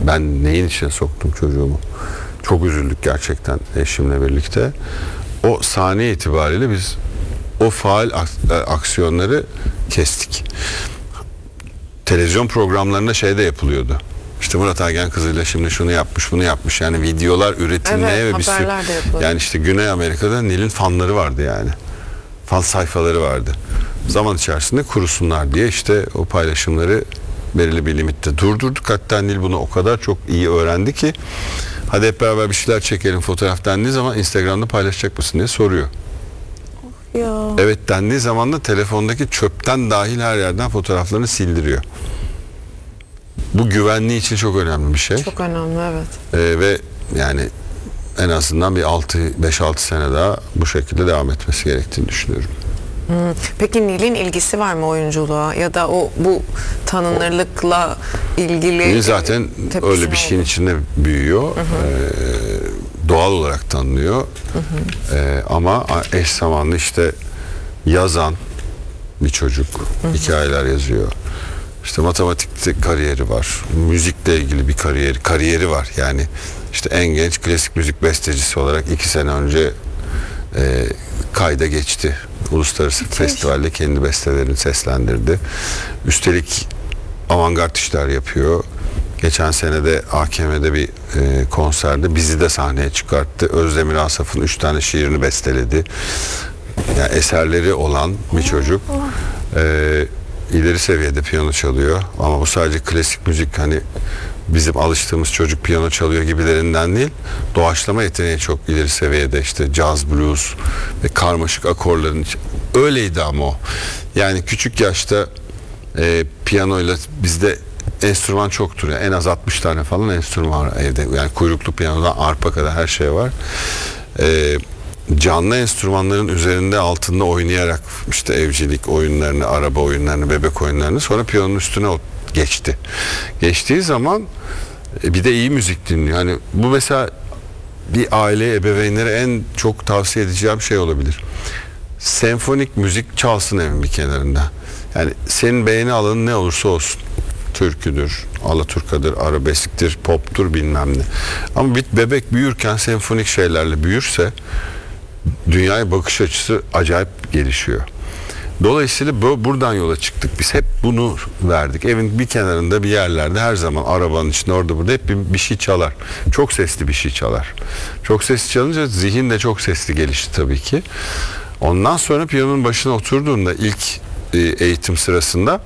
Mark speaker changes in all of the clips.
Speaker 1: ben neyin içine soktum çocuğumu. Çok üzüldük gerçekten eşimle birlikte. O sahne itibariyle biz o faal aksiyonları kestik. Televizyon programlarında şey de yapılıyordu. İşte Murat Ergen kızıyla şimdi şunu yapmış, bunu yapmış. Yani videolar üretilmeye ve bir sürü... Yani işte Güney Amerika'da Nil'in fanları vardı yani. Fan sayfaları vardı. Zaman içerisinde kurusunlar diye işte o paylaşımları belirli bir limitte durdurduk. Hatta Nil bunu o kadar çok iyi öğrendi ki hadi hep beraber bir şeyler çekelim fotoğraf dendiği zaman Instagram'da paylaşacak mısın diye soruyor.
Speaker 2: Ya.
Speaker 1: Evet dendiği zaman da telefondaki çöpten dahil her yerden fotoğraflarını sildiriyor. Bu güvenliği için çok önemli bir şey.
Speaker 2: Çok önemli, evet.
Speaker 1: Ve yani en azından bir 5-6 sene daha bu şekilde devam etmesi gerektiğini düşünüyorum.
Speaker 2: Peki Nil'in ilgisi var mı oyunculuğa ya da bu tanınırlıkla ilgili?
Speaker 1: Nil zaten öyle bir şeyin içinde büyüyor. Doğal olarak tanınıyor. Ama eş zamanlı işte yazan bir çocuk. Hikayeler yazıyor. İşte matematikte kariyeri var. Müzikle ilgili bir kariyeri var. Yani işte en genç klasik müzik bestecisi olarak 2 sene önce kayda geçti. Uluslararası festivalde kendi bestelerini seslendirdi. Üstelik avantgard işler yapıyor. Geçen sene de AKM'de bir konserde bizi de sahneye çıkarttı. Özdemir Asaf'ın 3 tane şiirini besteledi. Yani eserleri olan bir çocuk. İleri seviyede piyano çalıyor. Ama bu sadece klasik müzik, hani bizim alıştığımız çocuk piyano çalıyor gibilerinden değil. Doğaçlama yeteneği çok ileri seviyede, işte caz, blues ve karmaşık akorların öyleydi ama o. Yani küçük yaşta piyanoyla bizde enstrüman çoktur. Yani en az 60 tane falan enstrüman var evde. Yani kuyruklu piyanodan arpa kadar her şey var. Canlı enstrümanların üzerinde altında oynayarak işte evcilik oyunlarını, araba oyunlarını, bebek oyunlarını, sonra piyanonun üstüne geçti. Geçtiği zaman bir de iyi müzik dinliyor. Yani bu mesela bir aile ebeveynlere en çok tavsiye edeceğim şey olabilir. Senfonik müzik çalsın evin bir kenarında. Yani senin beğeni alanın ne olursa olsun. Türküdür, alaturkadır, arabesktir, poptur, bilmem ne. Ama bir bebek büyürken senfonik şeylerle büyürse dünyaya bakış açısı acayip gelişiyor. Dolayısıyla buradan yola çıktık. Biz hep bunu verdik. Evin bir kenarında bir yerlerde her zaman arabanın içinde orada burada hep bir şey çalar. Çok sesli bir şey çalar. Çok sesli çalınca zihin de çok sesli gelişti tabii ki. Ondan sonra piyanonun başına oturduğunda ilk eğitim sırasında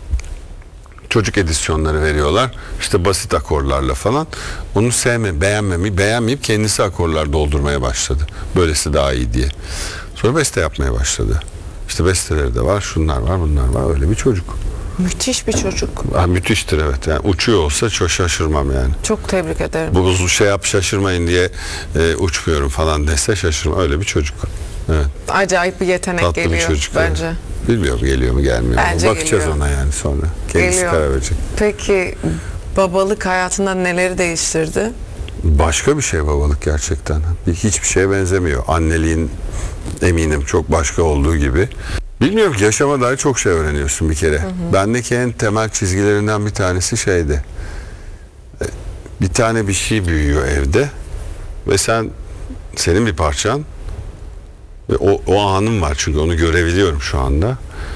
Speaker 1: çocuk edisyonları veriyorlar. İşte basit akorlarla falan. Onu beğenmeyip kendisi akorlar doldurmaya başladı. Böylesi daha iyi diye. Sonra beste yapmaya başladı. İşte besteleri de var, şunlar var, bunlar var. Öyle bir çocuk.
Speaker 2: Müthiş bir çocuk.
Speaker 1: Müthiştir, evet. Yani uçuyor olsa çok şaşırmam yani.
Speaker 2: Çok tebrik ederim.
Speaker 1: Bu şey yap şaşırmayın diye uçmuyorum falan dese şaşırmam. Öyle bir çocuk. Evet.
Speaker 2: Acayip bir yetenek
Speaker 1: tatlı
Speaker 2: geliyor
Speaker 1: bir çocuk
Speaker 2: bence.
Speaker 1: Yani. Bilmiyorum geliyor mu gelmiyor mu.
Speaker 2: Bence
Speaker 1: bakacağız
Speaker 2: geliyor.
Speaker 1: Ona yani sonra. Kendisi karar verecek.
Speaker 2: Peki babalık hayatında neleri değiştirdi?
Speaker 1: Başka bir şey babalık gerçekten. Hiçbir şeye benzemiyor. Anneliğin eminim çok başka olduğu gibi. Bilmiyorum ki, yaşama dair çok şey öğreniyorsun bir kere. Bendeki en temel çizgilerinden bir tanesi şeydi. Bir tane bir şey büyüyor evde ve senin bir parçan ve o anım var, çünkü onu görebiliyorum şu anda.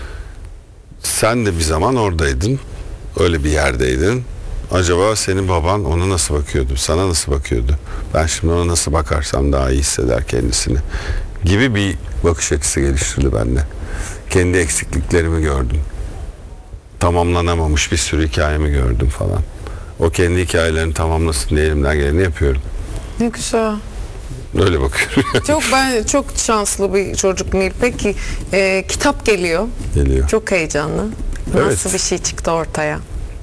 Speaker 1: Sen de bir zaman oradaydın. Öyle bir yerdeydin. Acaba senin baban ona nasıl bakıyordu? Sana nasıl bakıyordu? Ben şimdi ona nasıl bakarsam daha iyi hisseder kendisini gibi bir bakış açısı geliştirdi bende. Kendi eksikliklerimi gördüm. Tamamlanamamış bir sürü hikayemi gördüm falan. O kendi hikayelerini tamamlasın diye elimden geleni yapıyorum.
Speaker 2: Ne güzel.
Speaker 1: Öyle bakıyorum.
Speaker 2: Ben çok şanslı bir çocuk Nil. Peki kitap geliyor. Çok heyecanlı.
Speaker 1: Evet.
Speaker 2: Nasıl bir şey çıktı ortaya?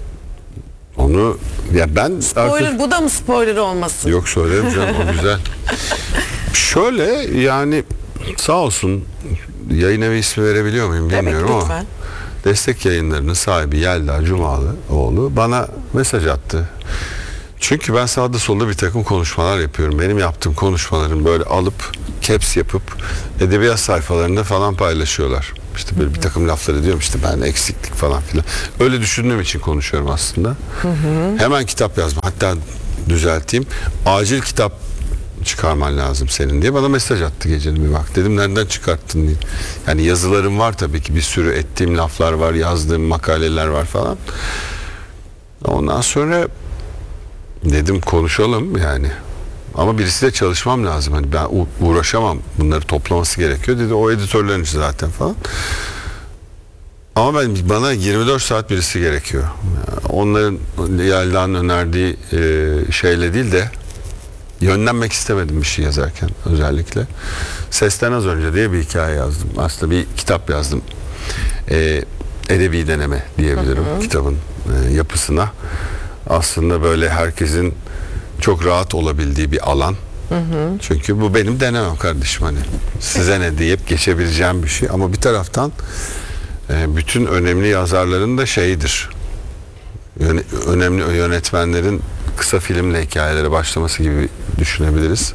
Speaker 1: Onu ya ben
Speaker 2: Spoiler,
Speaker 1: artık...
Speaker 2: bu da mı spoiler olmasın?
Speaker 1: Yok, söylerim canım, o güzel. Şöyle yani sağ olsun, yayın evi ismi verebiliyor muyum bilmiyorum,
Speaker 2: evet, lütfen.
Speaker 1: Ama Destek Yayınları'nın sahibi Yelda Cumalıoğlu bana mesaj attı. Çünkü ben sağda solda bir takım konuşmalar yapıyorum. Benim yaptığım konuşmaların böyle alıp caps yapıp edebiyat sayfalarında falan paylaşıyorlar. İşte böyle bir takım laflar ediyorum, işte ben eksiklik falan filan. Öyle düşündüğüm için konuşuyorum aslında. Hemen kitap yazma. Hatta düzelteyim. Acil kitap çıkarman lazım senin diye bana mesaj attı gecenin bir vakti. Dedim nereden çıkarttın diye. Yani yazılarım var tabii ki, bir sürü ettiğim laflar var, yazdığım makaleler var falan. Ondan sonra dedim konuşalım yani. Ama birisiyle çalışmam lazım. Hani ben uğraşamam. Bunları toplaması gerekiyor dedi. O editörlerin işi zaten falan. Ama bana 24 saat birisi gerekiyor. Onların Yayla'nın önerdiği şeyle değil de yönlenmek istemedim bir şey yazarken özellikle. Sesten az önce diye bir hikaye yazdım. Aslında bir kitap yazdım. Edebi deneme diyebilirim kitabın yapısına. Aslında böyle herkesin çok rahat olabildiği bir alan. Çünkü bu benim denemem kardeşim, hani size ne deyip geçebileceğim bir şey. Ama bir taraftan bütün önemli yazarların da şeyidir. Önemli yönetmenlerin kısa filmle hikayelere başlaması gibi düşünebiliriz.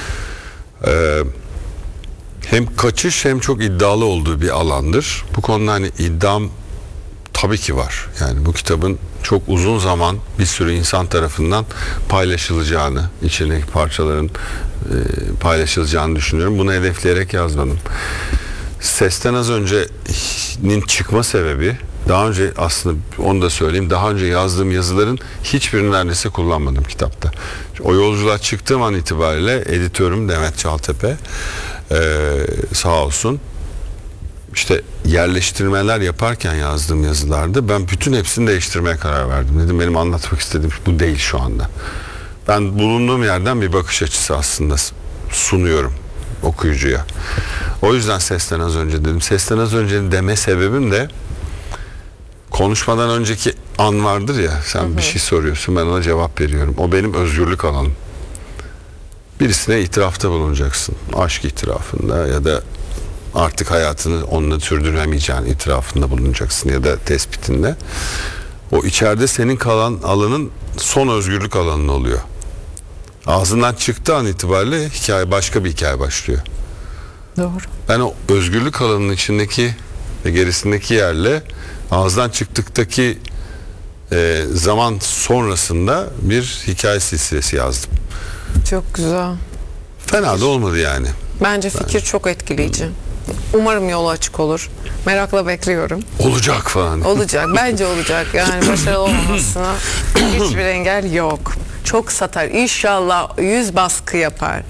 Speaker 1: Hem kaçış hem çok iddialı olduğu bir alandır. Bu konuda hani iddiam tabii ki var. Yani bu kitabın çok uzun zaman bir sürü insan tarafından paylaşılacağını, içindeki parçaların paylaşılacağını düşünüyorum. Bunu hedefleyerek yazmadım. Sesten az önce'nin çıkma sebebi, daha önce aslında onu da söyleyeyim, daha önce yazdığım yazıların hiçbirini neredeyse kullanmadım kitapta. O yolculuğa çıktığım an itibariyle editörüm Demet Çaltepe sağ olsun, işte yerleştirmeler yaparken yazdığım yazılarda ben bütün hepsini değiştirmeye karar verdim. Dedim benim anlatmak istediğim bu değil şu anda. Ben bulunduğum yerden bir bakış açısı aslında sunuyorum okuyucuya. O yüzden sesten az önce dedim. Sesten az önce deme sebebim de konuşmadan önceki an vardır ya, sen bir şey soruyorsun, ben ona cevap veriyorum. O benim özgürlük alanım. Birisine itirafta bulunacaksın. Aşk itirafında ya da artık hayatını onunla sürdüremeyeceğin itirafında bulunacaksın ya da tespitinde. O içeride senin kalan alanın son özgürlük alanın oluyor. Ağzından çıktığı an itibariyle hikaye, başka bir hikaye başlıyor.
Speaker 2: Doğru.
Speaker 1: Ben o özgürlük alanının içindeki ve gerisindeki yerle ağızdan çıktıktaki zaman sonrasında bir hikaye silsilesi yazdım.
Speaker 2: Çok güzel.
Speaker 1: Fena da olmadı yani.
Speaker 2: Bence fikir çok etkileyici. Umarım yolu açık olur. Merakla bekliyorum.
Speaker 1: Olacak falan.
Speaker 2: Olacak. Bence olacak. Yani başarılı olmamasına hiçbir engel yok. Çok satar. İnşallah 100 baskı yapar.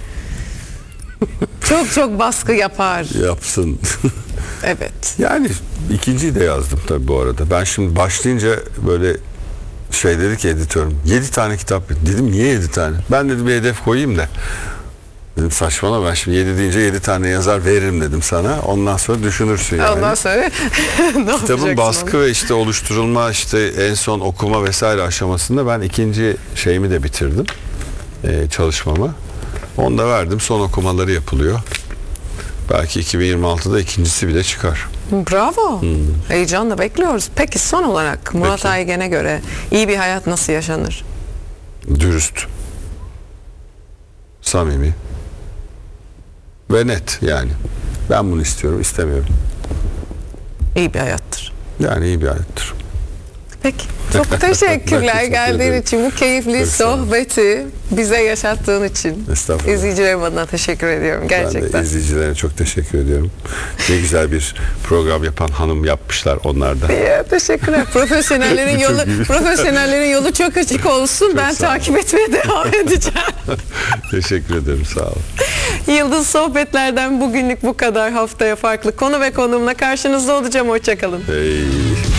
Speaker 2: Çok baskı yapar.
Speaker 1: Yapsın.
Speaker 2: Evet.
Speaker 1: Yani ikinciyi de yazdım tabii bu arada. Ben şimdi başlayınca böyle şey dedi ki editörüm, 7 tane kitap. Dedim niye 7 tane? Ben dedim bir hedef koyayım da. Dedim saçmalama, ben şimdi 7 deyince 7 tane yazar veririm dedim sana. Ondan sonra düşünürsün yani.
Speaker 2: Ondan sonra ne
Speaker 1: Kitabın baskı
Speaker 2: onu?
Speaker 1: ve işte oluşturulma, işte en son okuma vesaire aşamasında ben ikinci şeyimi de bitirdim. Çalışmamı. Onu da verdim. Son okumaları yapılıyor. Belki 2026'da ikincisi bile çıkar.
Speaker 2: Bravo. Heyecanla bekliyoruz. Peki son olarak Murat Aygen'e göre iyi bir hayat nasıl yaşanır?
Speaker 1: Dürüst. Samimi. Ve net yani. Ben bunu istiyorum, istemiyorum.
Speaker 2: İyi bir hayattır.
Speaker 1: Yani iyi bir hayattır.
Speaker 2: Peki. Çok teşekkürler
Speaker 1: teşekkür
Speaker 2: geldiğin
Speaker 1: ederim.
Speaker 2: için, bu keyifli
Speaker 1: Çok sağ ol.
Speaker 2: sohbeti bize yaşattığın için.
Speaker 1: Estağfurullah.
Speaker 2: İzleyicilerim adına teşekkür ediyorum
Speaker 1: Ben de
Speaker 2: gerçekten.
Speaker 1: izleyicilerine çok teşekkür ediyorum. Ne güzel bir program yapan hanım yapmışlar onlar da.
Speaker 2: Ya, teşekkürler. Profesyonellerin yolu çok açık olsun. Ben
Speaker 1: sağ ol.
Speaker 2: takip etmeye devam edeceğim.
Speaker 1: Teşekkür ederim, sağ olun.
Speaker 2: Yıldız Sohbetler'den bugünlük bu kadar. Haftaya farklı konu ve konuğumla karşınızda olacağım. Hoşçakalın.
Speaker 1: Hey.